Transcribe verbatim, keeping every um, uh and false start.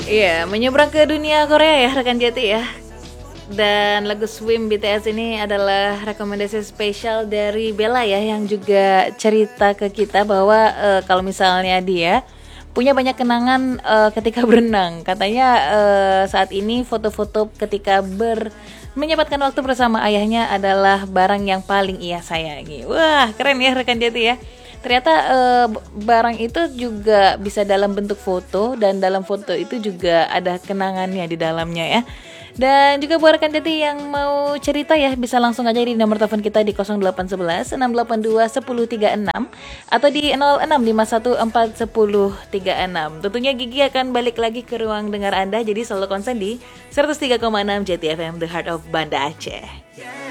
Iya, menyeberang ke dunia Korea ya rekan Jati ya. Dan lagu Swim B T S ini adalah rekomendasi spesial dari Bella ya, yang juga cerita ke kita bahwa uh, kalau misalnya dia punya banyak kenangan uh, ketika berenang. Katanya uh, saat ini foto-foto ketika ber menyempatkan waktu bersama ayahnya adalah barang yang paling ia sayangi. Wah, keren ya rekan Jati ya. Ternyata uh, barang itu juga bisa dalam bentuk foto, dan dalam foto itu juga ada kenangannya di dalamnya ya. Dan juga buat rekan Jati yang mau cerita ya, bisa langsung aja di nomor telepon kita di nol delapan satu satu enam delapan dua satu nol tiga enam atau di nol enam lima satu empat satu nol tiga enam. Tentunya Gigi akan balik lagi ke ruang dengar Anda, jadi selalu konsen di seratus tiga koma enam J T F M The Heart of Banda Aceh.